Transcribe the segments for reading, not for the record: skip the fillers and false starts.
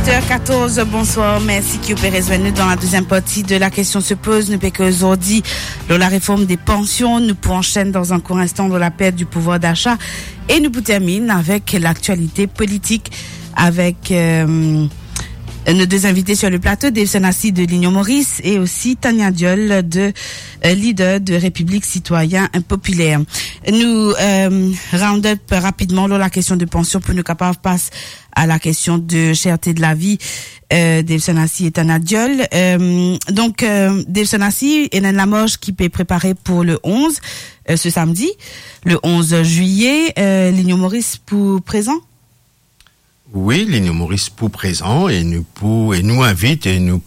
8h14, bonsoir, merci qui opérez venu dans la deuxième partie de la question se pose. Nous peut que aujourd'hui, dans la réforme des pensions, nous pour enchaîner dans un court instant dans la perte du pouvoir d'achat et nous pour terminer avec l'actualité politique avec nos deux invités sur le plateau, Dave Senassi de l'Union Maurice et aussi Tania Diol de leader de République Citoyen Populaire. Nous round up rapidement la question de pension pour nous capables passer à la question de cherté de la vie. Dave Senassi et Tania Diol. Donc Dave Senassi est dans la marche qui peut préparer pour le 11 ce samedi, le 11 juillet. L'Union Maurice pour présent. Oui, l'Union Maurice pour présent et nous invite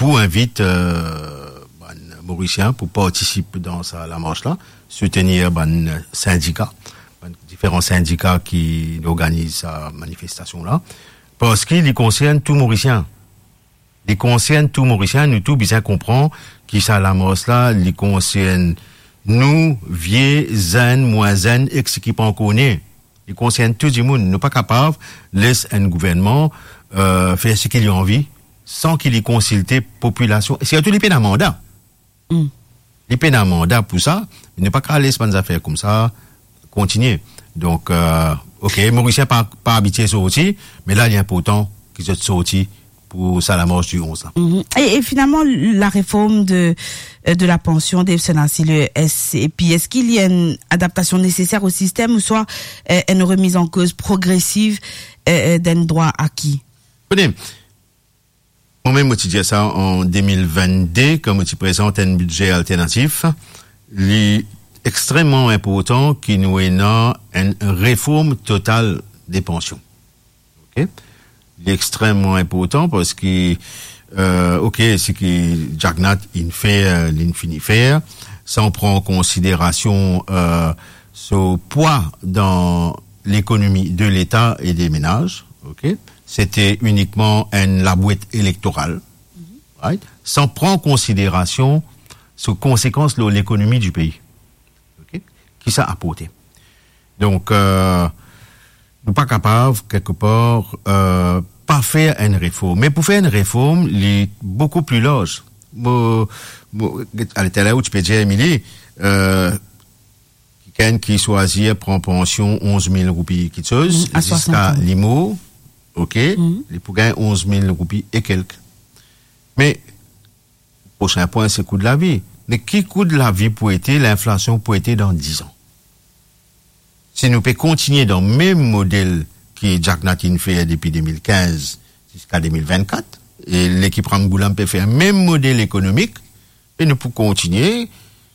Mauriciens pour participer dans la marche là, soutenir syndicats, différents syndicats qui organisent sa manifestation là, parce qu'il concerne tout Mauricien. Il concerne tout Mauricien, nous tout bien comprend qui ça la marche là, il concerne nous vieux, zen, moins zen, ex qui pas connaît. Il concerne tout le monde. Nous ne sommes pas capables de laisser un gouvernement faire ce qu'il a envie sans qu'il ait consulté la population. Et surtout les peines à mandat. Les peines à mandat pour ça, il n'est pas qu'à laisser des affaires comme ça continuer. Donc, ok, Mauricien pas habitué sorti, mais là, il est important qu'ils soient sortis pour ça la marche du 11. Et finalement, la réforme de la pension des Senassi, le S, et puis est-ce qu'il y a une adaptation nécessaire au système ou soit une remise en cause progressive d'un droit acquis? Moi-même, je dis ça en 2022, comme tu présentes un budget alternatif, il est extrêmement important qu'il nous ait une réforme totale des pensions. Ok? Il est extrêmement important parce que c'est que Jack Nat finit faire, sans prendre en considération ce poids dans l'économie de l'État et des ménages. Ok, c'était uniquement la boîte électorale, right? Sans prendre en considération ces conséquences de l'économie du pays. Ok, qui ça a apporté. Donc nous pas capables quelque part pas faire une réforme, mais pour faire une réforme, il est beaucoup plus large. À l'état où tu peux dire, Émilie, quelqu'un qui choisit prend pension 11 000 roupies qui chose jusqu'à l'IMO, ok, il pour gagner 11 000 roupies et quelques. Mais prochain point, c'est le coût de la vie. Mais qui coût de la vie pour être l'inflation pour être dans 10 ans? Si nous pouvons continuer dans le même modèle que Jack Natin fait depuis 2015 jusqu'à 2024, et l'équipe Rangoulam peut faire le même modèle économique, et nous pouvons continuer,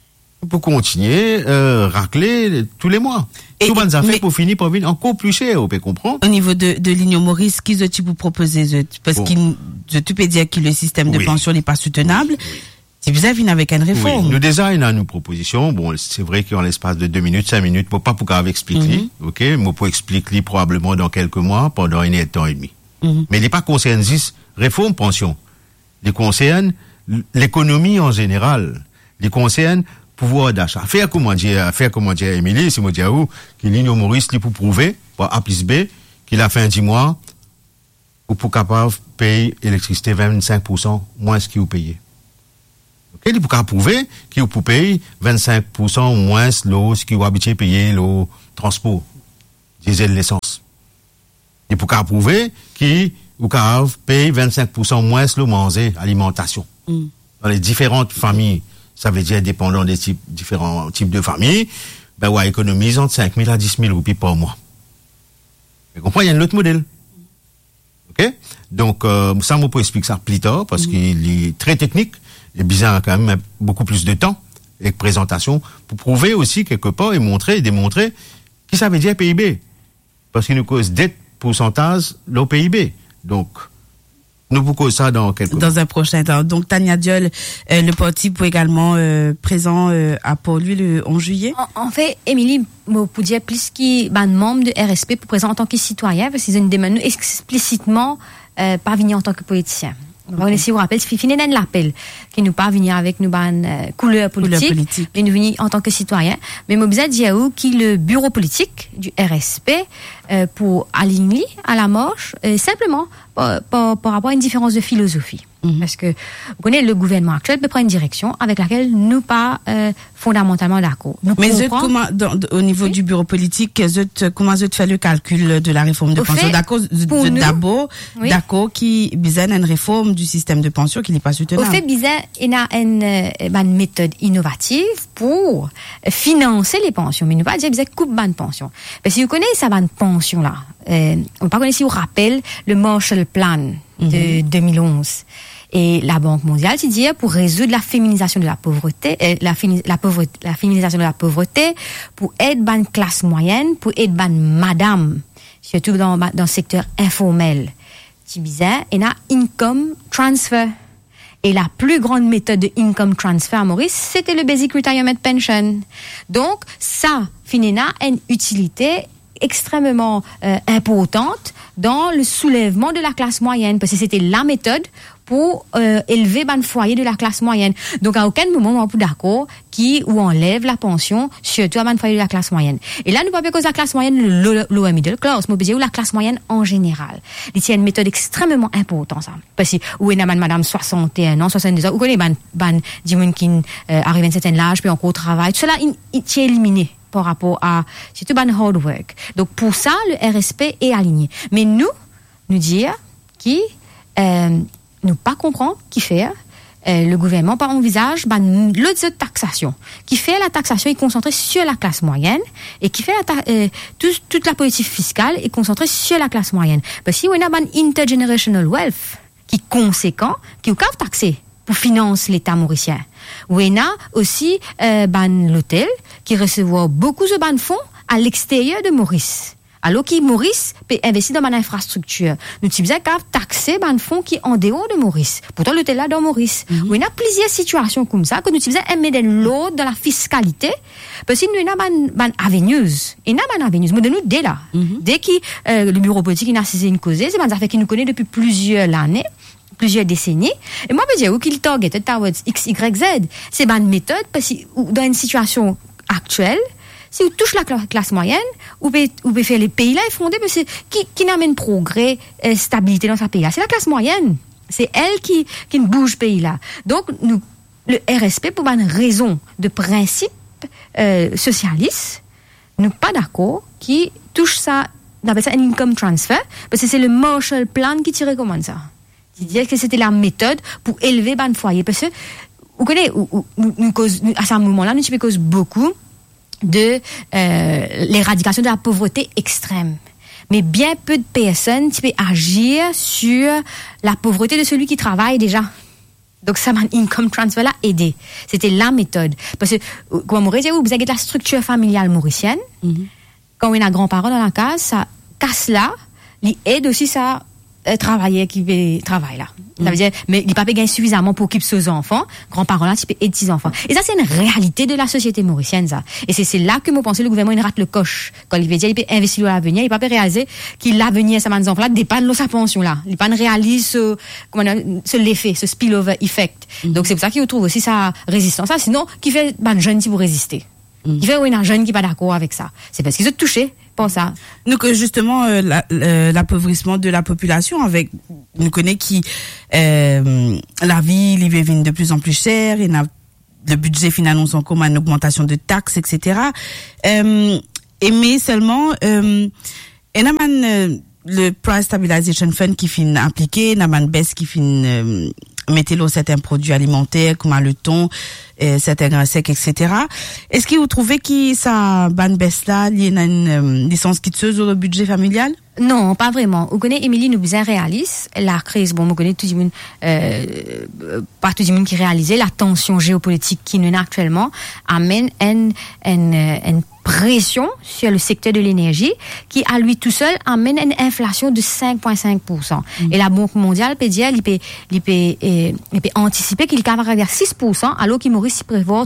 racler tous les mois. Tout bonnes affaires pour finir par venir encore plus cher, on peut comprendre. Au niveau de l'Union Maurice, qu'est-ce que tu vous proposez? Parce que tu peux dire que le système de pension n'est pas soutenable. Si vous avez avec une réforme. Oui, nous designons nos propositions. Bon, c'est vrai qu'en l'espace de 2 minutes, 5 minutes, pour pas pour grave expliquer, ok, moi pour expliquer probablement dans quelques mois, pendant un temps et demi. Mais il n'est pas concerné juste réforme pension. Il concerne l'économie en général. Il concerne pouvoir d'achat. Faire comment dire, Émilie, c'est moi dire où, que l'Union Maurice, pour prouver, par A plus B, qu'il a fait un 10 mois, ou pour capable payer électricité 25% moins ce qu'il vous payez. Il peut prouver qu'il peut payer 25% moins l'eau, ce qu'il va habituer payer le transport, diesel, l'essence. Il peut prouver qu'il peut payer 25% moins le manger, alimentation. Dans les différentes familles, ça veut dire dépendant des différents types de familles, ouais, économise entre 5 000 à 10 000 roupies par mois. Vous comprenez, il y a un autre modèle. Ok? Donc, ça, on peut expliquer ça plus tard, parce qu'il est très technique. Et bizarre quand même beaucoup plus de temps avec présentation pour prouver aussi quelque part et démontrer qui ça veut dire PIB. Parce qu'il nous cause dette pourcentage de PIB. Donc, nous vous cause ça dans un prochain temps. Donc, Tania Diol, le parti pour également présent à Port-Louis le 11 juillet. En fait, Émilie, pour dire plus qui, membre de RSP pour présent en tant que citoyen, parce qu'ils ont demandé explicitement pas venir en tant que politicien. On si vous rappelle, Fifine l'appel, qui nous pas venir avec nous couleur politique, mais nous venir en tant que citoyen. Mais moi, besoin de dire qui le bureau politique du RSP, pour aligner à la marche, simplement, par rapport à une différence de philosophie. Parce que, vous connaissez, le gouvernement actuel peut prendre une direction avec laquelle nous pas fondamentalement d'accord. Mais au niveau du bureau politique, comment vous faites le calcul de la réforme de pension? D'accord, qui bizarre une réforme du système de pension qui n'est pas soutenable. Au fait, bizarre, il y a une méthode innovative pour financer les pensions. Mais nous pas dire bizarre coupe ban pension. Parce que si vous connaissez ça ban pension là, on pas connaître si vous rappelle le Marshall Plan de 2011. Et la Banque mondiale, c'est dire pour résoudre la féminisation de la pauvreté, la féminisation de la pauvreté, pour aider ban classe moyenne, pour aider ban madame, surtout dans le secteur informel. C'est bizarre, et là income transfer. Et la plus grande méthode de income transfer à Maurice, c'était le Basic Retirement Pension. Donc, ça, finalement, a une utilité extrêmement importante dans le soulèvement de la classe moyenne, parce que c'était la méthode pour élever le foyer de la classe moyenne. Donc, à aucun moment, on peut d'accord où enlève la pension, surtout à le foyer de la classe moyenne. Et là, nous pas cause la classe moyenne, lower middle class, mais ou la classe moyenne en général. Il y a une méthode extrêmement importante, ça. Parce que, où est madame 61 ans, 72 ans, où connaît des gens qui arrivent à un certain âge, puis encore travail, tout cela, il est éliminé par rapport à, surtout hard work. Donc, pour ça, le RSP est aligné. Mais nous dire qui, nous pas comprendre qui fait, le gouvernement pas envisage l'autre taxation qui fait la taxation est concentrée sur la classe moyenne et qui fait toute la politique fiscale est concentrée sur la classe moyenne parce que on a intergenerational wealth qui est conséquent qui est taxé pour financer l'État mauricien. On a aussi l'hôtel qui reçoit beaucoup de fonds à l'extérieur de Maurice. Alors que Maurice peut investir dans une infrastructure. Nous avons taxé un fonds qui est en dehors de Maurice. Pourtant, l'hôtel là dans Maurice. Il y a plusieurs situations comme ça que nous avons mis de l'ordre dans la fiscalité. Parce que nous avons une avenues. Il y a une avenues. Nous dès là. Dès que le bureau politique a cessé une cause, c'est une affaire qui nous connaît depuis plusieurs années. Plusieurs décennies. Et moi, je veux dire, qu'il target towards X, Y, Z. C'est une méthode parce que dans une situation actuelle, si vous touchez la classe moyenne, vous pouvez faire les pays là et fonder, parce que qui n'amène progrès, stabilité dans ce pays là. C'est la classe moyenne. C'est elle qui ne bouge pays là. Donc, le RSP, pour une raison de principe, socialiste, nous pas d'accord qui touche ça, on appelle ça un income transfer, parce que c'est le Marshall Plan qui recommande ça. C'est-à-dire que c'était la méthode pour élever un foyer. Parce que, vous connaissez, à ce moment-là, nous cause beaucoup de l'éradication de la pauvreté extrême. Mais bien peu de personnes qui peuvent agir sur la pauvreté de celui qui travaille déjà. Donc ça m'a income transfer là aidé. C'était la méthode. Parce que comme Maurice, vous avez la structure familiale mauricienne. Quand on a grands-parents dans la case, ça casse là, il aide aussi ça travailler qui travaille là. Ça veut dire, mais il pas gagner suffisamment pour occuper ses enfants, grands-parents là, et petits enfants. Et ça, c'est une réalité de la société mauricienne, ça. Et c'est là que moi, pense le gouvernement, il rate le coche. Quand il veut dire, il peut investir dans l'avenir, il pas réaliser qu'il l'avenir, ça m'a des enfants là, dépanne de sa pension là. Il pas réalise ce l'effet, ce spillover effect. Donc, c'est pour ça qu'il trouve aussi sa résistance. Ça, sinon, qui fait, jeune qui pour résister. Il fait, un jeune qui pas d'accord avec ça. C'est parce qu'ils sont touchés. Pour ça. Donc justement l'appauvrissement de la population avec nous connaît qui la vie il devient de plus en plus cher et le budget finalement sont comme une augmentation de taxes etc. Mais seulement le Price Stabilization Fund qui finit appliqué, n'a une baisse qui finit mettez-le certains produits alimentaires comme le thon, certains grains secs, etc. Est-ce que vous trouvez que ça bonne baisse là, il y a une licence quitteuse sur le budget familial? Non, pas vraiment. Vous connaissez, Émilie, nous bien réalise la crise. Bon, vous connaissez tout le monde, pas tout le monde qui réalisait la tension géopolitique qui nous a actuellement amène une pression sur le secteur de l'énergie qui, à lui tout seul, amène une inflation de 5,5%. Et la Banque mondiale peut dire, il peut anticiper qu'il va arriver à 6%, alors qu'il Maurice prévoit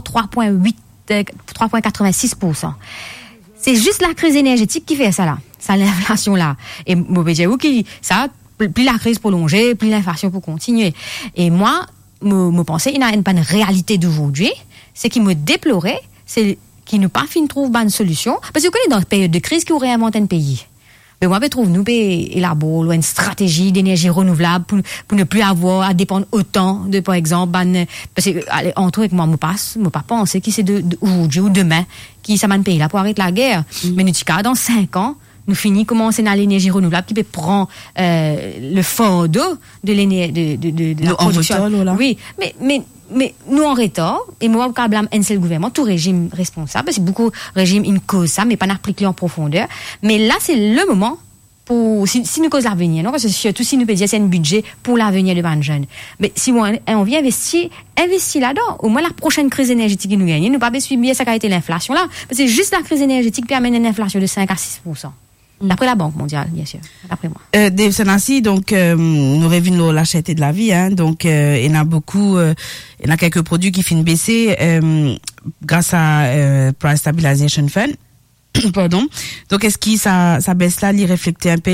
3,86%. C'est juste la crise énergétique qui fait ça là. Ça, l'inflation là. Et moi, je dis, ça, plus la crise prolongée, plus l'inflation pour continuer. Et moi, me penser, il y a une bonne réalité d'aujourd'hui, c'est qui me déplorait, c'est qui nous pas fin trouve bonne solution, parce que vous connaissez dans une période de crise qui aurait inventé un pays. Mais moi, je trouve, nous, élaborer une stratégie d'énergie renouvelable pour ne plus avoir à dépendre autant de, par exemple, parce que, allez, entre avec moi, je pas penser qui c'est aujourd'hui ou demain, qui ça m'a pays là pour arrêter la guerre. Mais nous, dans 5 ans, nous finissons commencer dans l'énergie renouvelable qui peut prendre, le fardeau de l'énergie, de la production. Oui. Mais nous en retard, et moi, je blâme un seul gouvernement, tout régime responsable, parce que beaucoup de régimes, ils causent ça, mais pas d'appliquer en profondeur. Mais là, c'est le moment pour, si nous causons l'avenir, non? Parce que surtout si nous peut dire c'est un budget pour l'avenir de ban jeunes. Mais si on vient investir là-dedans, au moins la prochaine crise énergétique qui nous gagne, nous pas subir ça qui a été l'inflation là. Parce que c'est juste la crise énergétique qui amène une inflation de 5 à 6%. D'après la Banque mondiale, bien sûr. D'après moi. Dave Sanassi, donc, nous revenons la cherté de la vie, hein. Donc, il y en a beaucoup, il y en a quelques produits qui finissent baisser, grâce à, Price Stabilization Fund. Pardon. Donc, est-ce que ça baisse là, il reflète un peu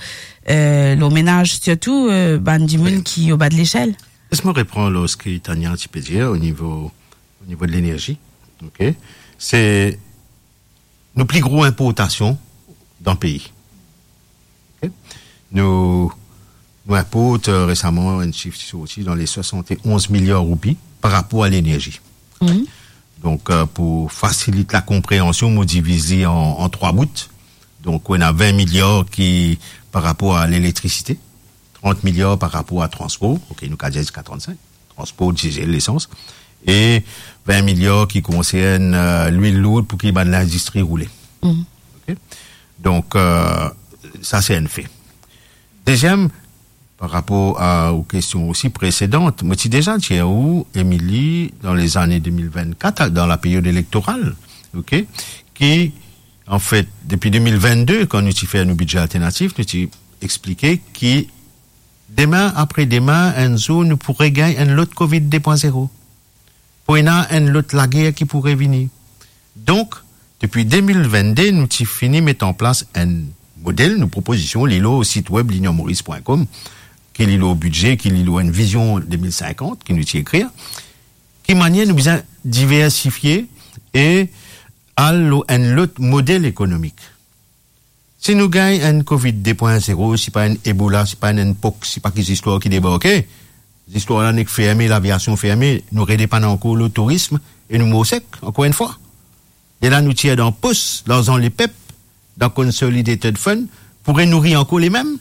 le ménage, surtout, du qui au bas de l'échelle? Laisse-moi reprendre ce que Tania peut dire au niveau de l'énergie. Ok. C'est nos plus gros importations dans le pays. Okay. Nous importons récemment un chiffre sorti dans les 71 milliards de roupies par rapport à l'énergie. Mm-hmm. Donc, pour faciliter la compréhension, nous divisons en 3 bouts. Donc, on a 20 milliards qui, par rapport à l'électricité, 30 milliards par rapport à transport, ok, nous avons jusqu'à 35, transport, diesel, l'essence, et 20 milliards qui concernent l'huile lourde pour qu'il y ait de l'industrie roulée. Mm-hmm. Okay. Donc, ça, c'est un fait. Deuxième, par rapport aux questions aussi précédentes, moi, tu déjà, tu es où, Émilie, dans les années 2024, dans la période électorale, ok, qui, en fait, depuis 2022, quand nous t'y fait nos budgets alternatifs, nous t'y expliqué que demain, après-demain, un jour, nous pourrions gagner un lot Covid 2.0. Pour un lot la guerre qui pourrait venir. Donc, depuis 2022, nous avons fini de mettre en place un modèle, une proposition, l'îlot au site web lignomaurice.com, qui est l'îlot au budget, qui est l'îlot une vision 2050, qui nous y écrire, qui manière nous bien diversifier et à un autre modèle économique. Si nous gagnons un Covid 2.0, c'est pas un Ebola, c'est pas un POC, c'est pas des histoires qui débarquent, les histoires là n'est que fermées, l'aviation fermée, nous redépendons encore le tourisme et nous mourons sec, encore une fois. Et là, nous tirons dans pouce, dans les PEP, dans Consolidated Fund, pour nourrir encore les mêmes.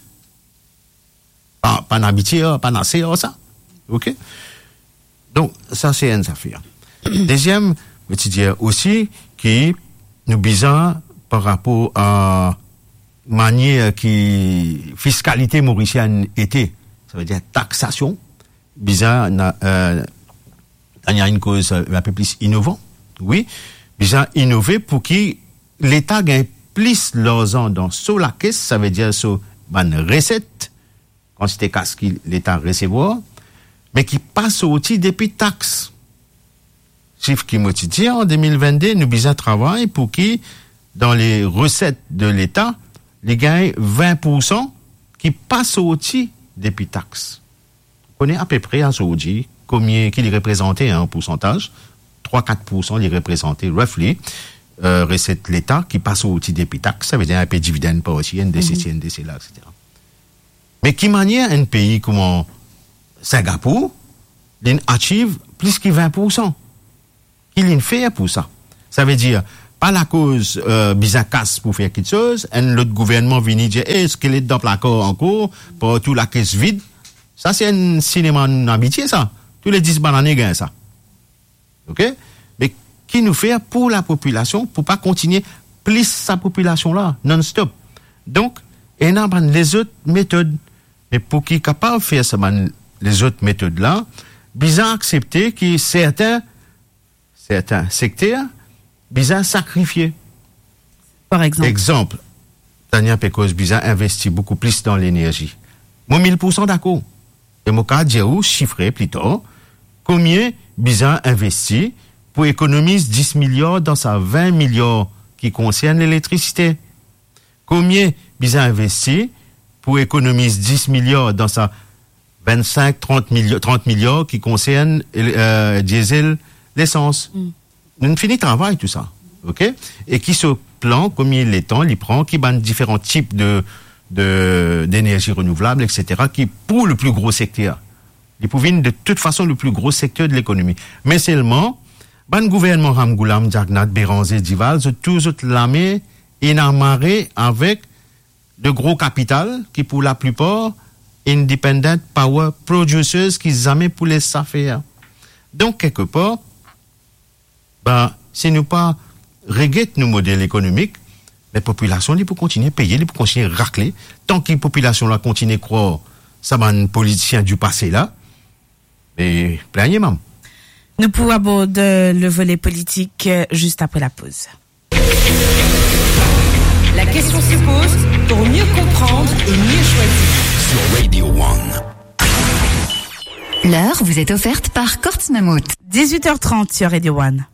Pas d'habitude, pas d'asser, ça. OK? Donc, ça, c'est une affaire. Deuxième, je veux dire aussi, que nous bisons par rapport à manière qui fiscalité mauricienne était, ça veut dire taxation, bisons, il y a une cause un peu plus innovante, oui, bisons innover pour que l'État gagne plus l'argent dans sur la caisse, ça veut dire sur une recette, quand c'était casse que l'État recevoir, mais qui passe aussi depuis taxes. Chiffre qui m'a dit en 2022, nous bisons travailler pour que dans les recettes de l'État, les gagnent 20% qui passent aussi depuis taxes. On connaît à peu près à Saudi combien qu'il représentait en pourcentage, 3-4% il représentait roughly recette de l'État qui passe au-dessus des taxes, ça veut dire un peu de dividende par aussi, NDC, NDC là, etc. Mais qui manière un pays comme Singapour, il achieve plus que 20%. Il fait pour ça. Ça veut dire, pas la cause bizarre pour faire quelque chose, l'autre gouvernement vient dire, est-ce qu'il est dans le placard encore, pour tout la caisse vide. Ça, c'est un cinéma habitué, ça. Tous les 10 bananes gagnent ça. OK? Mais qui nous fait pour la population, pour pas continuer plus sa population-là, non-stop. Donc, il y a les autres méthodes. Mais pour qui est capable de faire ça, les autres méthodes-là, bizarre accepter que certains secteurs, bizarre sacrifiés. Par exemple. Exemple, Tania Pecos bizarre investit beaucoup plus dans l'énergie. Moi, 1000% d'accord. Et mon cas, dire chiffré plutôt, combien bizarre investit pour économiser 10 milliards dans sa 20 milliards qui concerne l'électricité. Combien bizarre investit pour économiser 10 milliards dans sa 30 milliards qui concernent diesel, l'essence. Nous finissons travail, tout ça. OK? Et qui se plan, comme il est temps, il prend, qui banne différents types d'énergie renouvelable, etc., qui, pour le plus gros secteur, il pouvait de toute façon le plus gros secteur de l'économie. Mais seulement, le gouvernement Ramgoulam, Jagnat, Béranger, Dival, tous l'armée énarmaré avec de gros capital qui, pour la plupart, independent power producers qui jamais pour les affaires. Donc, quelque part, si nous pas regrettons nos modèles économiques, les populations, ils peuvent continuer à payer, ils peuvent continuer à racler. Tant que les populations là continuent à croire, ça va un politicien du passé là, et plaignez même. Nous pourrons aborder le volet politique juste après la pause. La question se pose pour mieux comprendre et mieux choisir. Sur Radio One. L'heure vous est offerte par Kortz Mammut. 18h30 sur Radio One.